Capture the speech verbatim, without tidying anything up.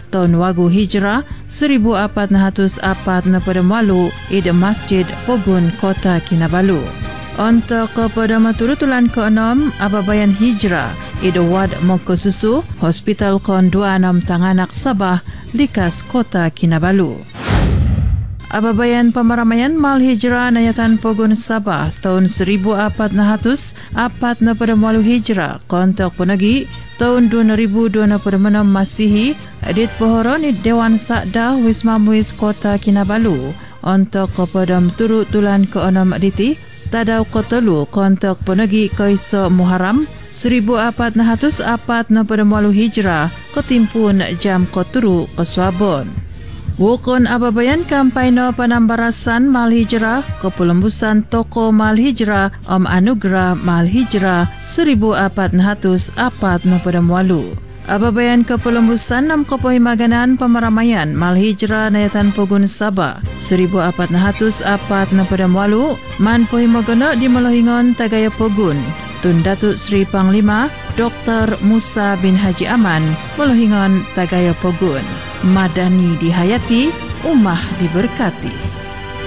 tahun Wagu Hijrah seribu empat ratus empat puluh malu id Masjid Pogun Kota Kinabalu. Untuk kepada maturutulan keenam Ababayan Hijrah id Wad Mokosusu Hospital Kon dua puluh enam Tanganak Sabah Likas Kota Kinabalu. Ababayan Pemaramaian Mal Hijrah Nayatan Pogun Sabah tahun seribu empat ratus empat puluh Hijrah kontak penagi tahun dua ribu dua puluh enam Masihi edit pohoron di Dewan Sakda Wisma Muiz Kota Kinabalu untuk kepada turut tulan keenam editi tadau kotelu kontak penagi Kaiso Muharram seribu empat ratus empat puluh Hijrah ketimpun jam koturu keswabon. Wukon Ababayan Kampaino Penambarasan Mal Hijrah Kepelembusan Toko Mal Hijrah Om Anugerah Mal Hijrah seribu empat ratus empat puluh. Ababayan Kepelembusan Nam Kopoi Maganan Pemaramaian Mal Hijrah Nayatan Pogun Sabah seribu empat ratus empat puluh Man Poi Mogono di Melohingon Tagaya Pogun Tun Datuk Sri Panglima Doktor Musa bin Haji Aman Melohingon Tagaya Pogun. Madani dihayati, ummah diberkati.